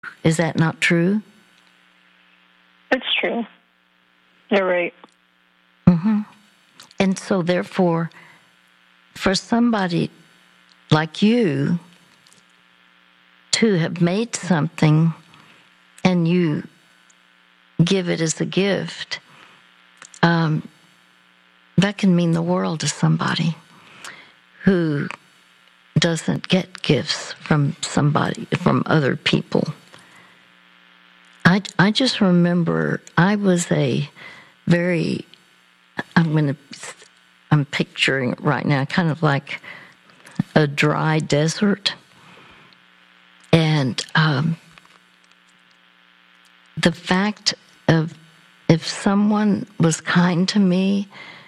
Is that not true? It's true. You're right. Mm-hmm. And so, therefore, for somebody like you to have made something and you give it as a gift, that can mean the world to somebody who doesn't get gifts from other people. I just remember I was I'm picturing it right now, kind of like a dry desert. And the fact of if someone was kind to me,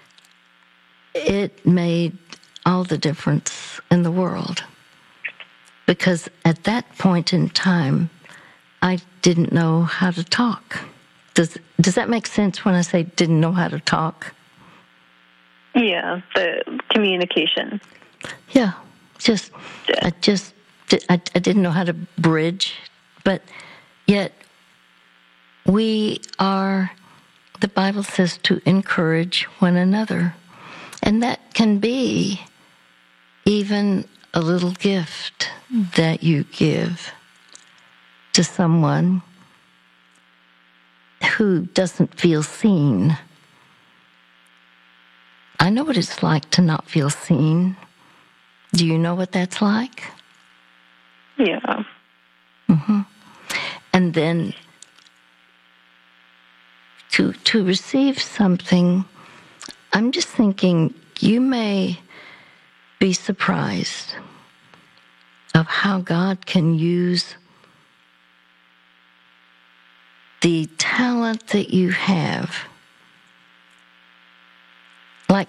it made all the difference in the world. Because at that point in time, I didn't know how to talk. Does that make sense when I say didn't know how to talk? Yeah, the communication. Yeah, I didn't know how to bridge, but yet the Bible says to encourage one another. And that can be even a little gift that you give to someone who doesn't feel seen. I know what it's like to not feel seen. Do you know what that's like? Yeah. Mm-hmm. And then to receive something, I'm just thinking you may be surprised of how God can use the talent that you have. Like,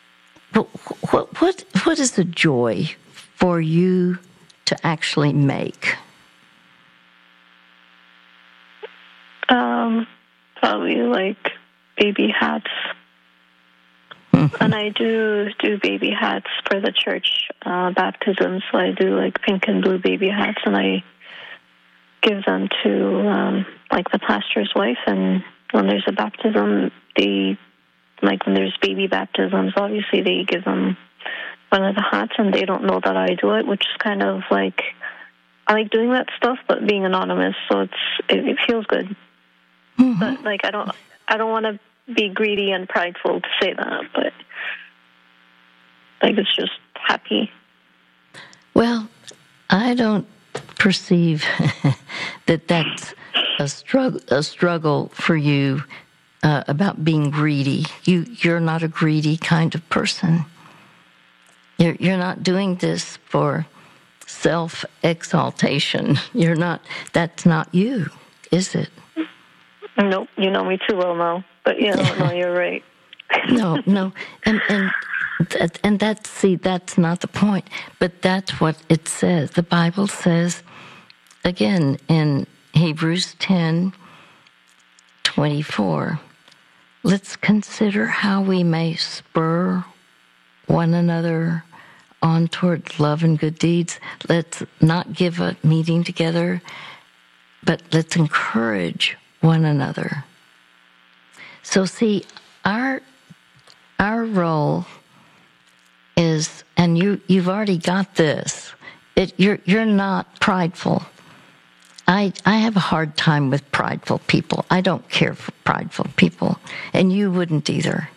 what is the joy for you to actually make? Probably like baby hats. And I do baby hats for the church baptism. So I do like pink and blue baby hats, and I give them to like the pastor's wife. And when there's a baptism, when there's baby baptisms, obviously they give them one of the hats, and they don't know that I do it, which is kind of like, I like doing that stuff, but being anonymous, so it feels good. Mm-hmm. But like I don't want to be greedy and prideful to say that, but like it's just happy. Well, I don't perceive that that's a struggle for you about being greedy. You're not a greedy kind of person. You're not doing this for self-exaltation. That's not you, is it? Nope, you know me too well now. But yeah, no, you're right. No, and that's not the point. But that's what it says. The Bible says, again, in Hebrews 10:24, let's consider how we may spur one another on toward love and good deeds. Let's not give up meeting together, but let's encourage one another. So see, our role is, and you've already got this. You're not prideful. I have a hard time with prideful people. I don't care for prideful people, and you wouldn't either.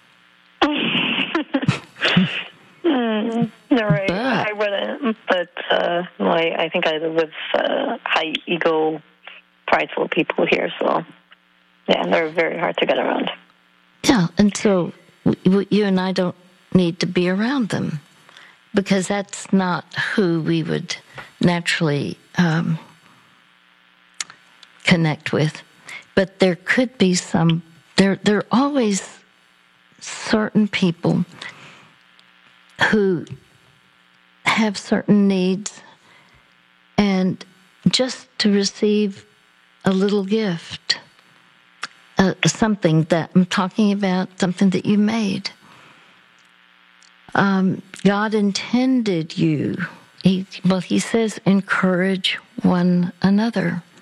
You're right. I wouldn't, but I think I live with high ego, prideful people here, so yeah, they're very hard to get around. Yeah, and so you and I don't need to be around them because that's not who we would naturally connect with. But there could be there are always certain people who have certain needs, and just to receive a little gift, something that I'm talking about, something that you made. God intended you. He says, encourage one another.